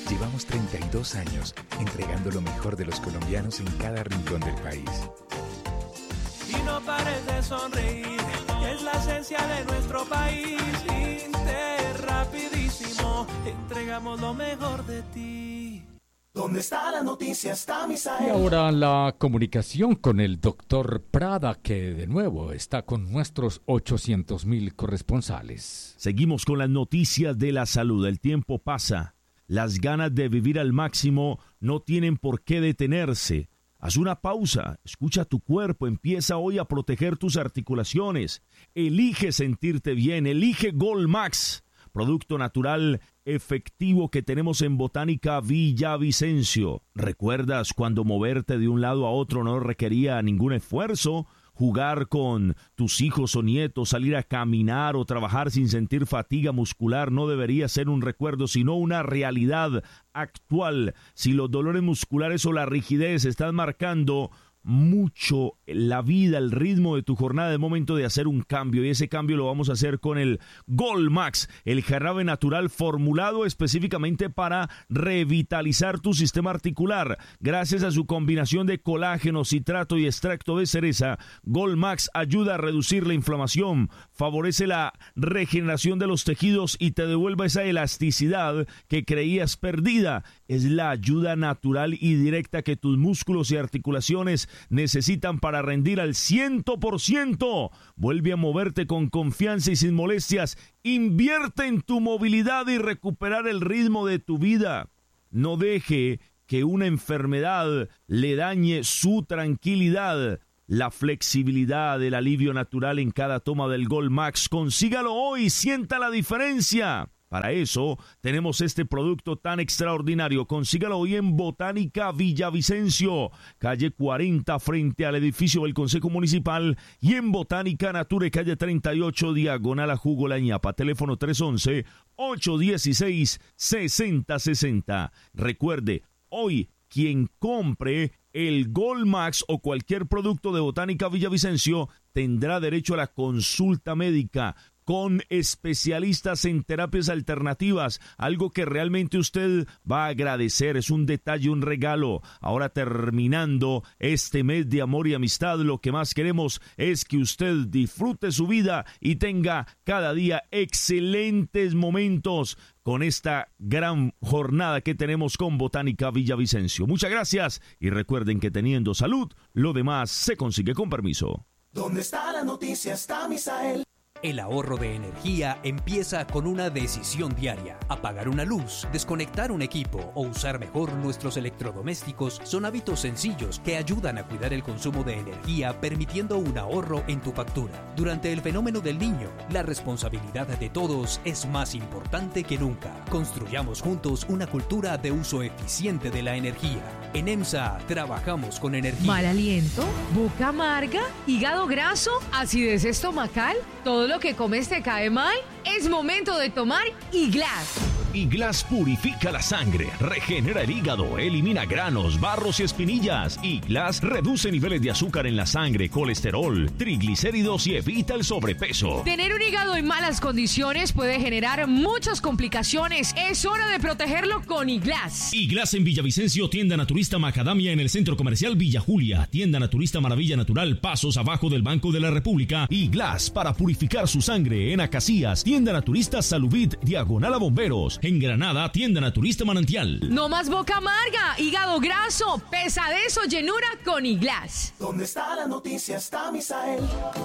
Llevamos 32 años entregando lo mejor de los colombianos en cada rincón del país. Y no pares de sonreír, es la esencia de nuestro país. Inter, rapidísimo, entregamos lo mejor de ti. ¿Dónde está la noticia? Está Misael. Y ahora la comunicación con el doctor Prada, que de nuevo está con nuestros 800.000 corresponsales. Seguimos con las noticias de la salud. El tiempo pasa. Las ganas de vivir al máximo no tienen por qué detenerse. Haz una pausa, escucha tu cuerpo, empieza hoy a proteger tus articulaciones. Elige sentirte bien, elige Gold Max, producto natural efectivo que tenemos en Botánica Villavicencio. ¿Recuerdas cuando moverte de un lado a otro no requería ningún esfuerzo? Jugar con tus hijos o nietos, salir a caminar o trabajar sin sentir fatiga muscular no debería ser un recuerdo, sino una realidad actual. Si los dolores musculares o la rigidez están marcando mucho la vida, el ritmo de tu jornada, es momento de hacer un cambio, y ese cambio lo vamos a hacer con el Gold Max, el jarabe natural formulado específicamente para revitalizar tu sistema articular. Gracias a su combinación de colágeno, citrato y extracto de cereza, Gold Max ayuda a reducir la inflamación, favorece la regeneración de los tejidos y te devuelve esa elasticidad que creías perdida. Es la ayuda natural y directa que tus músculos y articulaciones necesitan para rendir al 100%. Vuelve a moverte con confianza y sin molestias. Invierte en tu movilidad y recuperar el ritmo de tu vida. No deje que una enfermedad le dañe su tranquilidad. La flexibilidad, el alivio natural en cada toma del Gold Max. Consígalo hoy, sienta la diferencia. Para eso tenemos este producto tan extraordinario. Consígalo hoy en Botánica Villavicencio, calle 40 frente al edificio del Consejo Municipal, y en Botánica Nature, calle 38 diagonal a Jugo La Ñapa. Teléfono 311-816-6060. Recuerde, hoy quien compre el Gold Max o cualquier producto de Botánica Villavicencio tendrá derecho a la consulta médica con especialistas en terapias alternativas, algo que realmente usted va a agradecer. Es un detalle, un regalo. Ahora, terminando este mes de amor y amistad, lo que más queremos es que usted disfrute su vida y tenga cada día excelentes momentos con esta gran jornada que tenemos con Botánica Villavicencio. Muchas gracias y recuerden que teniendo salud, lo demás se consigue con permiso. ¿Dónde está la noticia? Está Misael. El ahorro de energía empieza con una decisión diaria. Apagar una luz, desconectar un equipo o usar mejor nuestros electrodomésticos son hábitos sencillos que ayudan a cuidar el consumo de energía, permitiendo un ahorro en tu factura. Durante el fenómeno del Niño, la responsabilidad de todos es más importante que nunca. Construyamos juntos una cultura de uso eficiente de la energía. En EMSA trabajamos con energía. ¿Mal aliento? ¿Boca amarga? ¿Hígado graso? ¿Acidez estomacal? ¿Todo lo que comes te cae mal? Es momento de tomar Iglas. Iglas purifica la sangre, regenera el hígado, elimina granos, barros y espinillas. Iglas reduce niveles de azúcar en la sangre, colesterol, triglicéridos y evita el sobrepeso. Tener un hígado en malas condiciones puede generar muchas complicaciones. Es hora de protegerlo con Iglas. Iglas en Villavicencio, tienda naturista Macadamia en el Centro Comercial Villa Julia, tienda naturista Maravilla Natural, pasos abajo del Banco de la República. Iglas para purificar su sangre en Acacías, tienda naturista Salubit, diagonal a Bomberos. En Granada, tienda naturista Manantial. No más boca amarga, hígado graso, pesadez o llenura con Iglas. ¿Dónde está la noticia? Está Misael.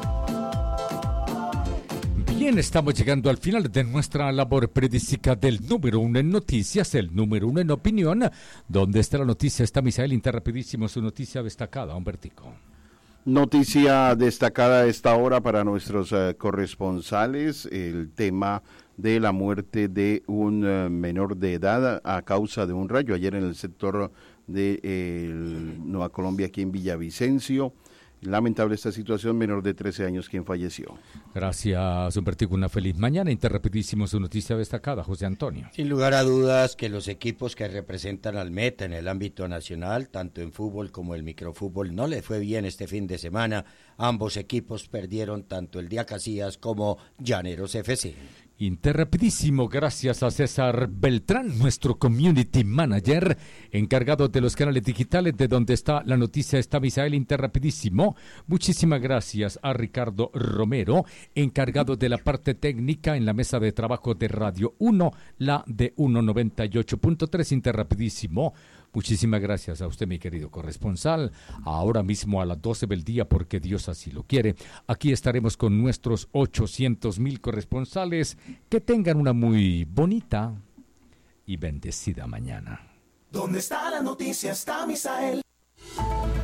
Bien, estamos llegando al final de nuestra labor periodística del número 1 en noticias, el número 1 en opinión. ¿Dónde está la noticia? Está Misael Interrapidísimo, su noticia destacada, Humbertico. Noticia destacada a esta hora para nuestros corresponsales, el tema de la muerte de un menor de edad a causa de un rayo ayer en el sector de Nueva Colombia, aquí en Villavicencio. Lamentable esta situación, menor de 13 años quien falleció. Gracias, Humbertico. Una feliz mañana. Interrapidísimo, su noticia destacada, José Antonio. Sin lugar a dudas que los equipos que representan al Meta en el ámbito nacional, tanto en fútbol como el microfútbol, no le fue bien este fin de semana. Ambos equipos perdieron, tanto el de Acacías como Llaneros FC. Interrapidísimo, gracias a César Beltrán, nuestro community manager, encargado de los canales digitales de donde está la noticia, está Misael. Interrapidísimo. Muchísimas gracias a Ricardo Romero, encargado de la parte técnica en la mesa de trabajo de Radio 1, la de 198.3. Interrapidísimo. Muchísimas gracias a usted, mi querido corresponsal. Ahora mismo a las 12 del día, porque Dios así lo quiere, aquí estaremos con nuestros 800,000 corresponsales. Que tengan una muy bonita y bendecida mañana. ¿Dónde está la noticia? Está Misael.